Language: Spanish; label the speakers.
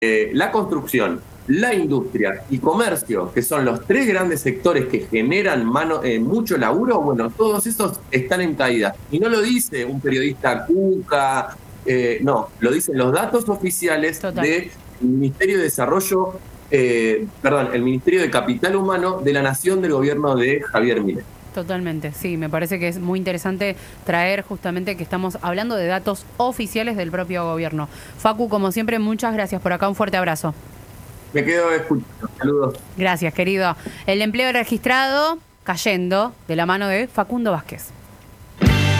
Speaker 1: la construcción, la industria y comercio, que son los tres grandes sectores que generan mucho laburo, bueno, todos esos están en caída. Y no lo dice un periodista cuca, no, lo dicen los datos oficiales
Speaker 2: Total.
Speaker 1: del Ministerio de Desarrollo, el Ministerio de Capital Humano de la Nación del gobierno de Javier Milei.
Speaker 2: Totalmente, sí, me parece que es muy interesante traer justamente que estamos hablando de datos oficiales del propio gobierno. Facu, como siempre, muchas gracias por acá, un fuerte abrazo.
Speaker 1: Me quedo escuchando. Saludos.
Speaker 2: Gracias, querido. El empleo registrado cayendo de la mano de Facundo Vázquez.